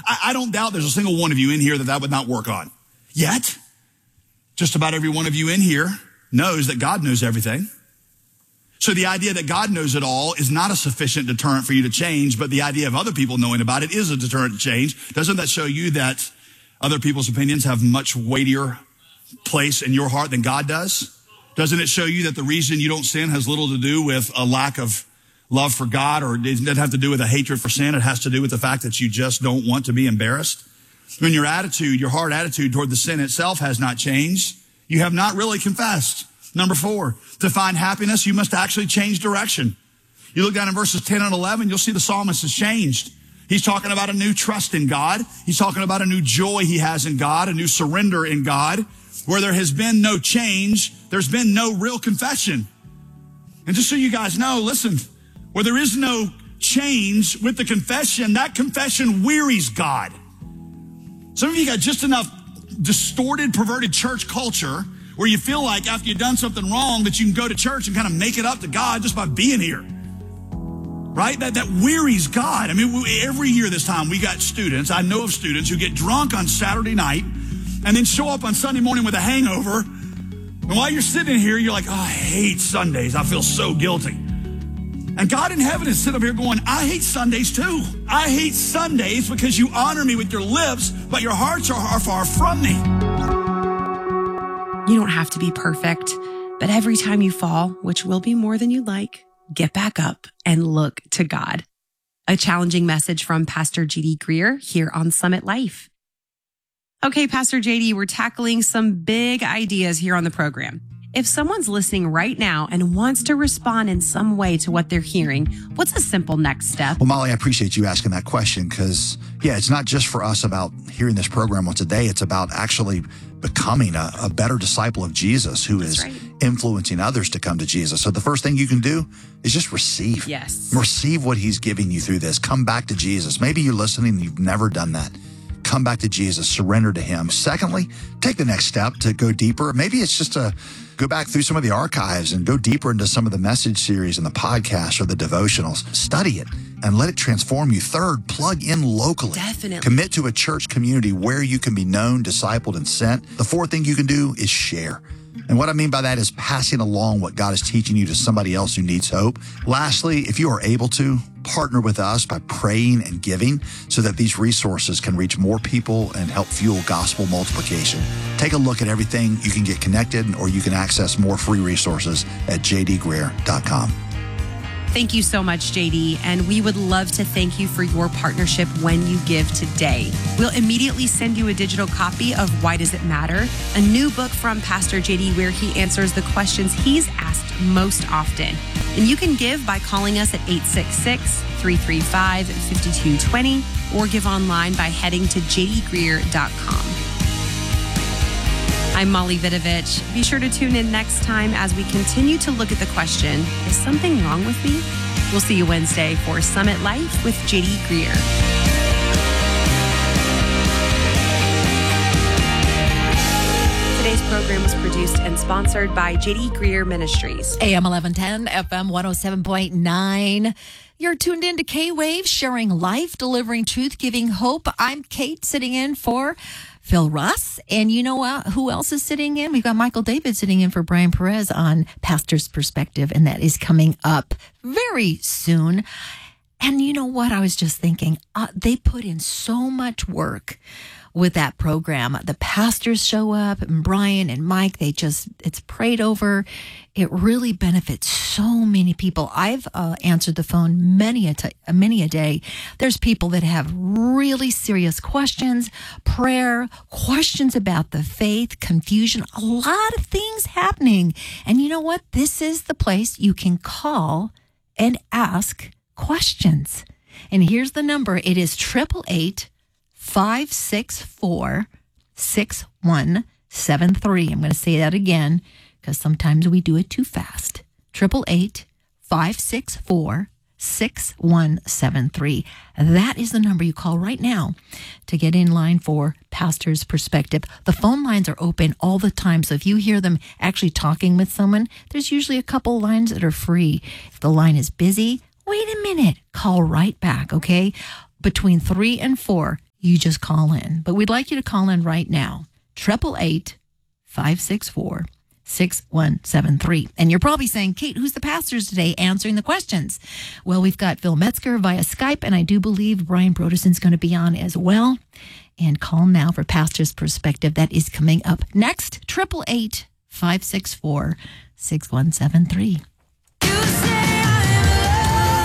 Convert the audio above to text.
I don't doubt there's a single one of you in here that would not work on. Yet, just about every one of you in here knows that God knows everything. So the idea that God knows it all is not a sufficient deterrent for you to change, but the idea of other people knowing about it is a deterrent to change. Doesn't that show you that other people's opinions have much weightier place in your heart than God does? Doesn't it show you that the reason you don't sin has little to do with a lack of love for God, or it doesn't have to do with a hatred for sin? It has to do with the fact that you just don't want to be embarrassed. When your attitude, your heart attitude toward the sin itself has not changed, you have not really confessed. Number 4, to find happiness, you must actually change direction. You look down in verses 10 and 11, you'll see the psalmist has changed. He's talking about a new trust in God. He's talking about a new joy he has in God, a new surrender in God. Where there has been no change, there's been no real confession. And just so you guys know, listen, where there is no change with the confession, that confession wearies God. Some of you got just enough distorted, perverted church culture where you feel like after you've done something wrong that you can go to church and kind of make it up to God just by being here. Right? That wearies God. I mean, every year this time we got students, I know of students who get drunk on Saturday night and then show up on Sunday morning with a hangover. And while you're sitting here, you're like, oh, I hate Sundays. I feel so guilty. And God in heaven is sitting up here going, I hate Sundays too. I hate Sundays because you honor me with your lips, but your hearts are far from me. You don't have to be perfect, but every time you fall, which will be more than you'd like, get back up and look to God. A challenging message from Pastor J.D. Greear here on Summit Life. Okay, Pastor J.D., we're tackling some big ideas here on the program. If someone's listening right now and wants to respond in some way to what they're hearing, what's a simple next step? Well, Molly, I appreciate you asking that question because, it's not just for us about hearing this program on today. It's about actually becoming a better disciple of Jesus who is influencing others to come to Jesus. So the first thing you can do is just receive. Yes. Receive what he's giving you through this. Come back to Jesus. Maybe you're listening and you've never done that. Come back to Jesus, surrender to him. Secondly, take the next step to go deeper. Maybe it's just to go back through some of the archives and go deeper into some of the message series and the podcasts or the devotionals. Study it and let it transform you. Third, plug in locally. Definitely. Commit to a church community where you can be known, discipled, and sent. The fourth thing you can do is share. And what I mean by that is passing along what God is teaching you to somebody else who needs hope. Lastly, if you are able to, partner with us by praying and giving so that these resources can reach more people and help fuel gospel multiplication. Take a look at everything. You can get connected or you can access more free resources at jdgreear.com. Thank you so much, JD, and we would love to thank you for your partnership when you give today. We'll immediately send you a digital copy of Why Does It Matter, a new book from Pastor JD where he answers the questions he's asked most often. And you can give by calling us at 866-335-5220 or give online by heading to jdgreear.com. I'm Molly Vidovich. Be sure to tune in next time as we continue to look at the question, is something wrong with me? We'll see you Wednesday for Summit Life with J.D. Greear. Today's program was produced and sponsored by J.D. Greear Ministries. AM 1110, FM 107.9. You're tuned in to K-Wave, sharing life, delivering truth, giving hope. I'm Kate, sitting in for Phil Russ. And you know who else is sitting in? We've got Michael David sitting in for Brian Perez on Pastor's Perspective, and that is coming up very soon. And you know what? I was just thinking, they put in so much work with that program. The pastors show up, and Brian and Mike, it's prayed over. It really benefits so many people. I've answered the phone many a day. There's people that have really serious questions, prayer, questions about the faith, confusion, a lot of things happening. And you know what? This is the place you can call and ask questions. And here's the number. It is 888-564-6173. I'm going to say that again because sometimes we do it too fast. 888-564-6173. That is the number you call right now to get in line for Pastor's Perspective. The phone lines are open all the time, so if you hear them actually talking with someone, there's usually a couple lines that are free. If the line is busy, wait a minute, call right back, okay? Between 3 and 4, you just call in. But we'd like you to call in right now. 888-564-6173. And you're probably saying, Kate, who's the pastors today answering the questions? Well, we've got Phil Metzger via Skype, and I do believe Brian Brodeson's going to be on as well. And call now for Pastor's Perspective. That is coming up next. 888-564-6173.